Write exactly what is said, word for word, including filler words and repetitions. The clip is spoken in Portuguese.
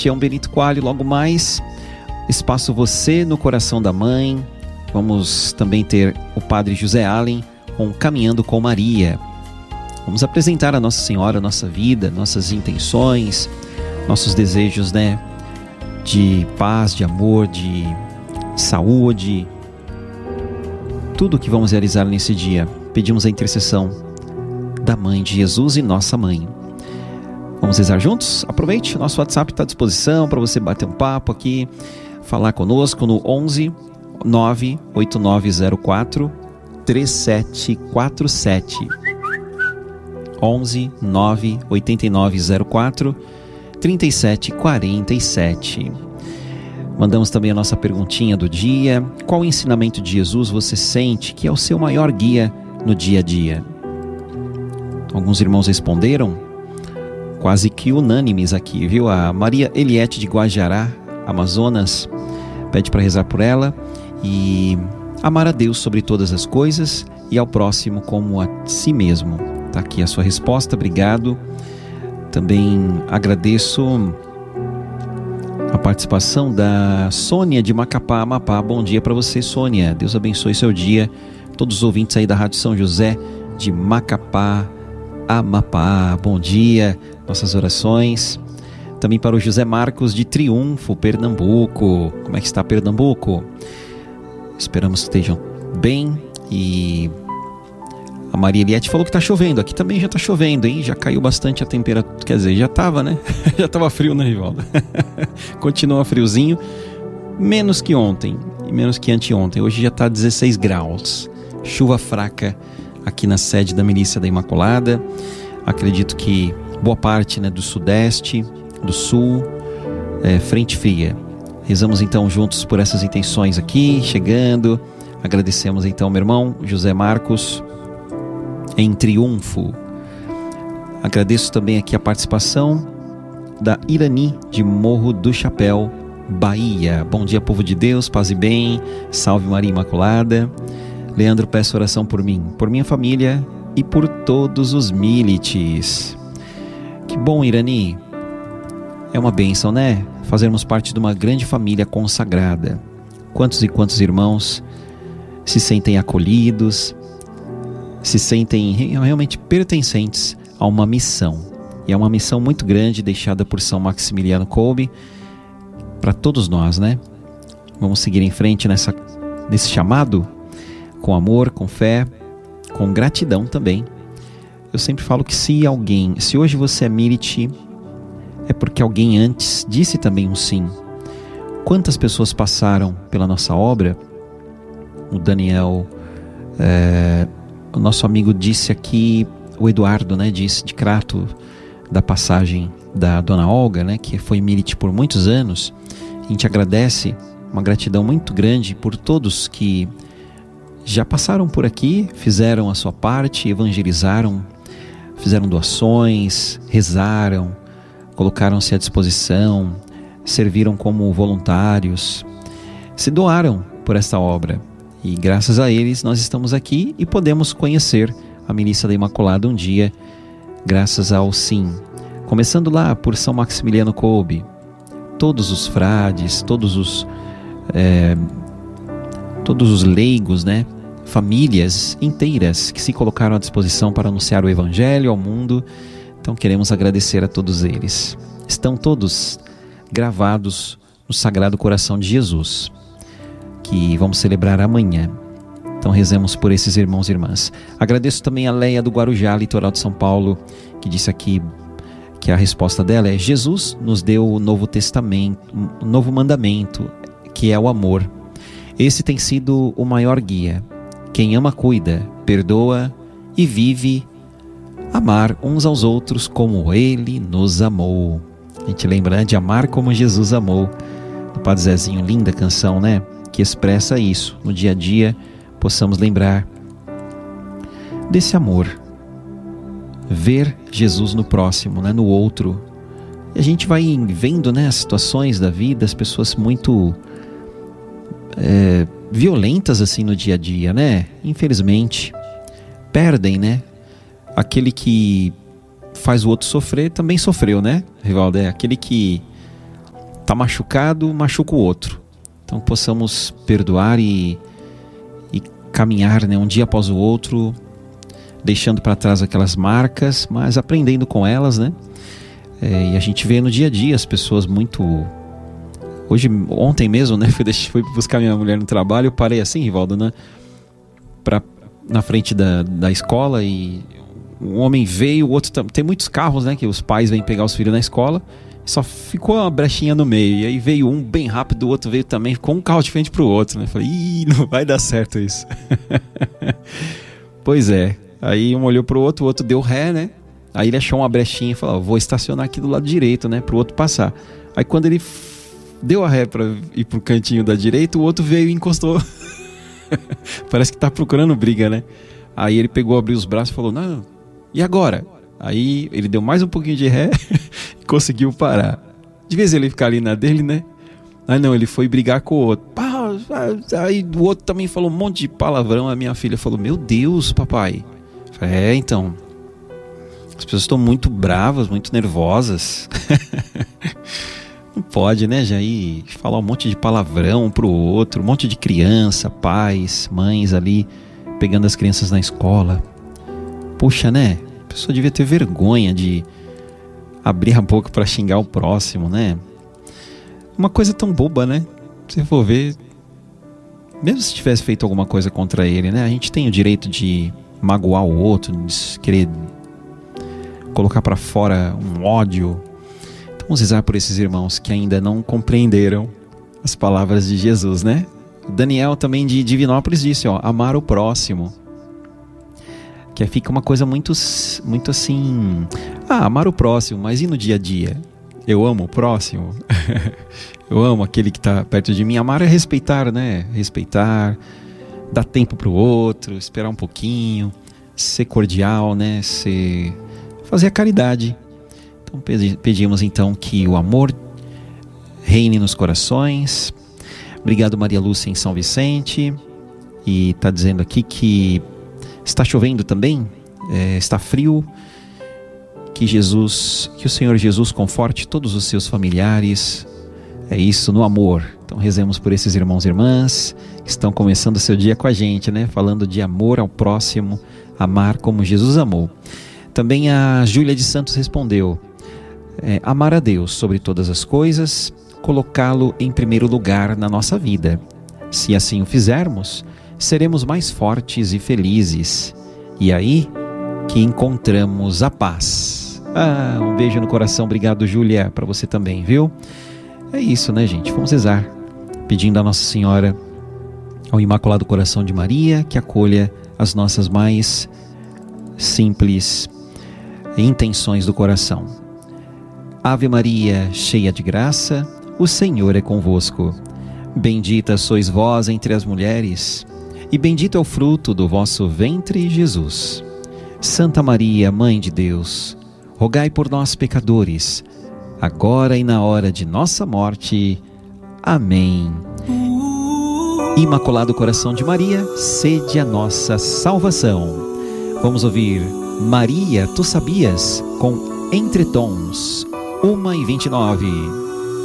Sebastião Benito Coelho. Logo mais, Espaço Você no Coração da Mãe. Vamos também ter o Padre José Allen com Caminhando com Maria. Vamos apresentar a Nossa Senhora, a nossa vida, nossas intenções, nossos desejos, né, de paz, de amor, de saúde, tudo o que vamos realizar nesse dia. Pedimos a intercessão da Mãe de Jesus e Nossa Mãe. Vamos rezar juntos? Aproveite, nosso WhatsApp está à disposição para você bater um papo aqui, falar conosco no onze nove oito nove zero quatro três sete quatro sete. onze nove oito nove zero quatro três sete quatro sete. Mandamos também a nossa perguntinha do dia. Qual ensinamento de Jesus você sente que é o seu maior guia no dia a dia? Alguns irmãos responderam, quase que unânimes aqui, viu? A Maria Eliette de Guajará, Amazonas, pede para rezar por ela e amar a Deus sobre todas as coisas e ao próximo como a si mesmo. Está aqui a sua resposta, obrigado. Também agradeço a participação da Sônia de Macapá, Amapá. Bom dia para você, Sônia. Deus abençoe seu dia. Todos os ouvintes aí da Rádio São José de Macapá, Amapá. Bom dia, nossas orações. Também para o José Marcos de Triunfo, Pernambuco. Como é que está Pernambuco? Esperamos que estejam bem. E a Maria Eliette falou que está chovendo. Aqui também já está chovendo, hein? Já caiu bastante a temperatura. Quer dizer, já estava, né? Já estava frio, né, Rivaldo? Continua friozinho. Menos que ontem e menos que anteontem. Hoje já está dezesseis graus. Chuva fraca aqui na sede da Milícia da Imaculada. Acredito que boa parte, né, do sudeste, do sul, é, frente fria. Rezamos então juntos por essas intenções aqui, chegando. Agradecemos então meu irmão José Marcos em Triunfo. Agradeço também aqui a participação da Irani de Morro do Chapéu, Bahia. Bom dia, povo de Deus, paz e bem, salve Maria Imaculada. Leandro, peço oração por mim, por minha família e por todos os milites. Que bom, Irani. É uma bênção, né? Fazermos parte de uma grande família consagrada. Quantos e quantos irmãos se sentem acolhidos, se sentem realmente pertencentes a uma missão. E é uma missão muito grande deixada por São Maximiliano Kolbe para todos nós, né? Vamos seguir em frente nessa, nesse chamado com amor, com fé, com gratidão também. Eu sempre falo que se alguém, se hoje você é milite, é porque alguém antes disse também um sim. Quantas pessoas passaram pela nossa obra? O Daniel, é, o nosso amigo disse aqui, o Eduardo, né, disse de Crato, da passagem da Dona Olga, né, que foi milite por muitos anos. A gente agradece, uma gratidão muito grande por todos que já passaram por aqui, fizeram a sua parte, evangelizaram, fizeram doações, rezaram, colocaram-se à disposição, serviram como voluntários, se doaram por esta obra. E graças a eles nós estamos aqui e podemos conhecer a Milícia da Imaculada um dia, graças ao sim. Começando lá por São Maximiliano Kolbe, todos os frades, todos os... É, todos os leigos, né? Famílias inteiras que se colocaram à disposição para anunciar o Evangelho ao mundo. Então queremos agradecer a todos eles. Estão todos gravados no Sagrado Coração de Jesus, que vamos celebrar amanhã. Então rezemos por esses irmãos e irmãs. Agradeço também a Leia do Guarujá, litoral de São Paulo, que disse aqui que a resposta dela é: Jesus nos deu o Novo Testamento, o novo mandamento, que é o amor. Esse tem sido o maior guia. Quem ama, cuida, perdoa e vive amar uns aos outros como Ele nos amou. A gente lembra, né, de amar como Jesus amou. Do Padre Zezinho, linda canção, né? Que expressa isso. No dia a dia, possamos lembrar desse amor. Ver Jesus no próximo, né, no outro. E a gente vai vendo, né, as situações da vida, as pessoas muito... É, violentas assim no dia a dia, né? Infelizmente perdem, né? Aquele que faz o outro sofrer também sofreu, né, Rivaldo? É aquele que está machucado, machuca o outro. Então possamos perdoar e, e caminhar, né, um dia após o outro, deixando para trás aquelas marcas, mas aprendendo com elas, né? É, e a gente vê no dia a dia as pessoas muito... Hoje, ontem mesmo, né, fui, fui buscar minha mulher no trabalho, eu parei assim, Rivaldo, né, pra, na frente da, da escola, e um homem veio, o outro... Tem muitos carros, né, que os pais vêm pegar os filhos na escola, só ficou uma brechinha no meio, e aí veio um bem rápido, o outro veio também, ficou um carro de frente pro outro, né? Falei, ih, não vai dar certo isso. Pois é, aí um olhou pro outro, o outro deu ré, né? Aí ele achou uma brechinha e falou, vou estacionar aqui do lado direito, né, pro outro passar. Aí quando ele deu a ré pra ir pro cantinho da direita, o outro veio e encostou. Parece que tá procurando briga, né? Aí ele pegou, abriu os braços e falou, não, e agora? Aí ele deu mais um pouquinho de ré e conseguiu parar. De vez ele ficar ali na dele, né? Aí não, ele foi brigar com o outro. Aí o outro também falou um monte de palavrão. A minha filha falou, meu Deus, papai. Eu falei, é, então, as pessoas estão muito bravas, muito nervosas. Não pode, né, Jair? Falar um monte de palavrão um pro outro, um monte de criança, pais, mães ali, pegando as crianças na escola. Puxa, né? A pessoa devia ter vergonha de abrir a boca para xingar o próximo, né? Uma coisa tão boba, né? Se for ver, mesmo se tivesse feito alguma coisa contra ele, né? A gente tem o direito de magoar o outro, de querer colocar para fora um ódio. Então vamos rezar por esses irmãos que ainda não compreenderam as palavras de Jesus, né? O Daniel também de Divinópolis disse, ó, amar o próximo. Que fica uma coisa muito, muito assim... Ah, amar o próximo, mas e no dia a dia? Eu amo o próximo? Eu amo aquele que está perto de mim. Amar é respeitar, né? Respeitar, dar tempo para o outro, esperar um pouquinho, ser cordial, né? Ser... fazer a caridade. Então pedimos então que o amor reine nos corações. Obrigado, Maria Lúcia, em São Vicente. E está dizendo aqui que está chovendo também, é, está frio, que Jesus, que o Senhor Jesus conforte todos os seus familiares, é isso, no amor. Então rezemos por esses irmãos e irmãs que estão começando o seu dia com a gente, né? Falando de amor ao próximo, amar como Jesus amou. Também a Júlia de Santos respondeu, é, amar a Deus sobre todas as coisas, colocá-lo em primeiro lugar na nossa vida. Se assim o fizermos, seremos mais fortes e felizes. E aí que encontramos a paz. Ah, um beijo no coração. Obrigado, Júlia, para você também, viu? É isso, né, gente? Vamos rezar, pedindo a Nossa Senhora, ao Imaculado Coração de Maria, que acolha as nossas mais simples intenções do coração. Ave Maria, cheia de graça, o Senhor é convosco. Bendita sois vós entre as mulheres, e bendito é o fruto do vosso ventre, Jesus. Santa Maria, Mãe de Deus, rogai por nós, pecadores, agora e na hora de nossa morte. Amém. Imaculado Coração de Maria, sede a nossa salvação. Vamos ouvir Maria, Tu Sabias, com Entre Tons, uma e vinte e nove.